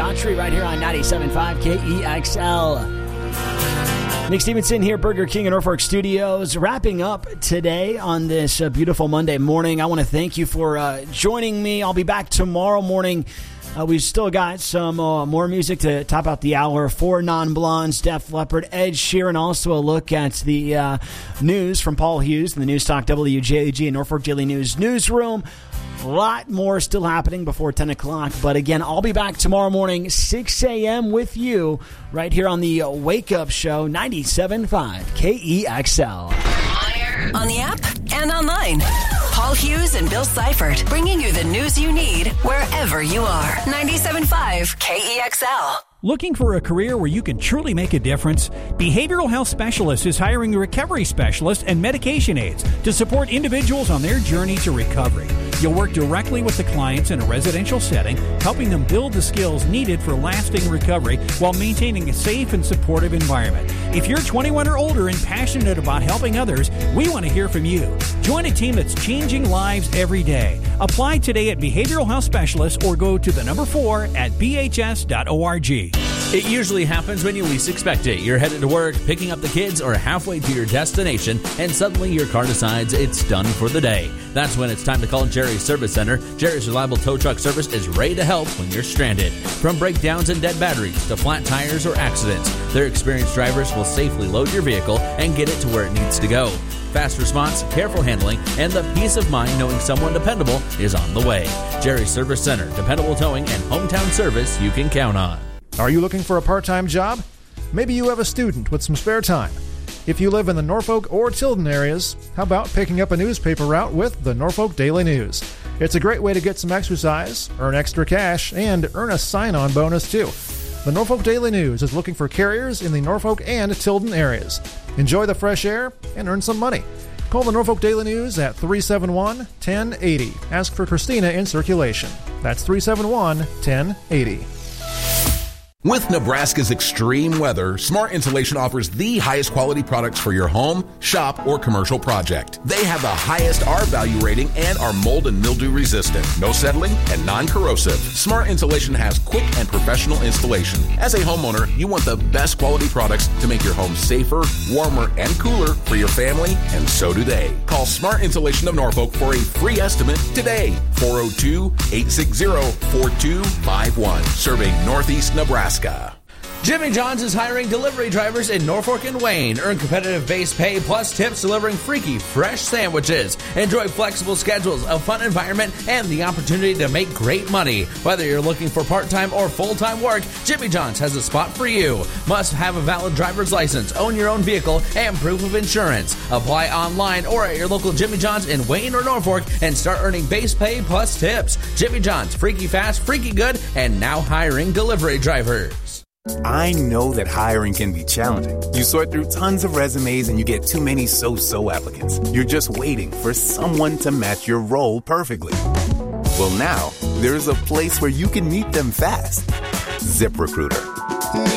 Daughtry right here on 97.5 KEXL. Nick Stevenson here, Burger King in Norfolk Studios, wrapping up today on this beautiful Monday morning. I want to thank you for joining me. I'll be back tomorrow morning. We've still got some more music to top out the hour. 4 Non-Blondes, Def Leppard, Ed Sheeran. Also a look at the news from Paul Hughes in the News Talk WJAG and Norfolk Daily News newsroom. A lot more still happening before 10 o'clock. But again, I'll be back tomorrow morning, 6 a.m. with you right here on the Wake Up Show, 97.5 KEXL. On the app and online. Paul Hughes and Bill Seifert bringing you the news you need wherever you are. 97.5 KEXL. Looking for a career where you can truly make a difference? Behavioral Health Specialist is hiring a recovery specialist and medication aides to support individuals on their journey to recovery. You'll work directly with the clients in a residential setting, helping them build the skills needed for lasting recovery while maintaining a safe and supportive environment. If you're 21 or older and passionate about helping others, we want to hear from you. Join a team that's changing lives every day. Apply today at Behavioral Health Specialist or go to the 4 at bhs.org. It usually happens when you least expect it. You're headed to work, picking up the kids, or halfway to your destination, and suddenly your car decides it's done for the day. That's when it's time to call Jerry's Service Center. Jerry's Reliable Tow Truck Service is ready to help when you're stranded. From breakdowns and dead batteries to flat tires or accidents, their experienced drivers will safely load your vehicle and get it to where it needs to go. Fast response, careful handling, and the peace of mind knowing someone dependable is on the way. Jerry's Service Center, dependable towing and hometown service you can count on. Are you looking for a part-time job? Maybe you have a student with some spare time. If you live in the Norfolk or Tilden areas, how about picking up a newspaper route with the Norfolk Daily News? It's a great way to get some exercise, earn extra cash, and earn a sign-on bonus too. The Norfolk Daily News is looking for carriers in the Norfolk and Tilden areas. Enjoy the fresh air and earn some money. Call the Norfolk Daily News at 371-1080. Ask for Christina in circulation. That's 371-1080. With Nebraska's extreme weather, Smart Insulation offers the highest quality products for your home, shop, or commercial project. They have the highest R-value rating and are mold and mildew resistant, no settling, and non-corrosive. Smart Insulation has quick and professional installation. As a homeowner, you want the best quality products to make your home safer, warmer, and cooler for your family, and so do they. Call Smart Insulation of Norfolk for a free estimate today. 402-860-4251. Serving Northeast Nebraska. Jimmy John's is hiring delivery drivers in Norfolk and Wayne. Earn competitive base pay plus tips delivering freaky, fresh sandwiches. Enjoy flexible schedules, a fun environment, and the opportunity to make great money. Whether you're looking for part-time or full-time work, Jimmy John's has a spot for you. Must have a valid driver's license, own your own vehicle, and proof of insurance. Apply online or at your local Jimmy John's in Wayne or Norfolk and start earning base pay plus tips. Jimmy John's, freaky fast, freaky good, and now hiring delivery drivers. I know that hiring can be challenging. You sort through tons of resumes and you get too many so-so applicants. You're just waiting for someone to match your role perfectly. Well, now, there's a place where you can meet them fast. ZipRecruiter.